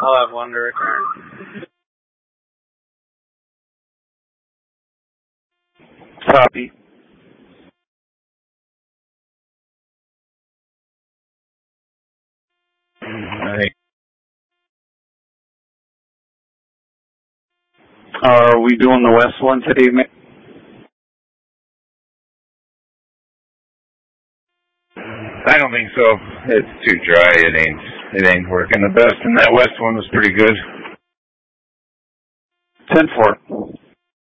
I'll have one to return. Copy. Are we doing the west one today, man? I don't think so. It's too dry. It ain't working the best, and that west one was pretty good. 10-4.